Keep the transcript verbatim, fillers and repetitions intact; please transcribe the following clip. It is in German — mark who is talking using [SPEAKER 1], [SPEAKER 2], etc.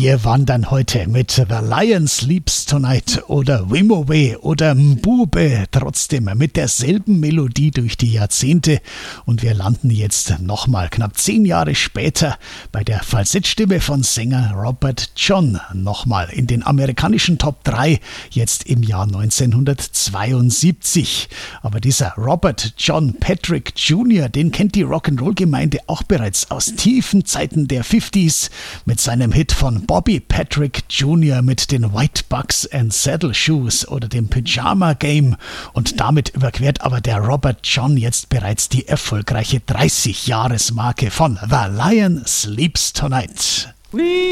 [SPEAKER 1] Wir wandern heute mit The Lion Sleeps Tonight oder Wimowe oder Mbube trotzdem mit derselben Melodie durch die Jahrzehnte und wir landen jetzt nochmal knapp zehn Jahre später bei der Falsettstimme von Sänger Robert John nochmal in den amerikanischen Top drei, jetzt im Jahr neunzehnhundertzweiundsiebzig. Aber dieser Robert John Patrick Junior, den kennt die Rock'n'Roll-Gemeinde auch bereits aus tiefen Zeiten der fünfziger mit seinem Hit von Bobby Patrick Junior mit den White Bucks and Saddle Shoes oder dem Pyjama Game. Und damit überquert aber der Robert John jetzt bereits die erfolgreiche dreißig-Jahres-Marke von The Lion Sleeps Tonight.
[SPEAKER 2] We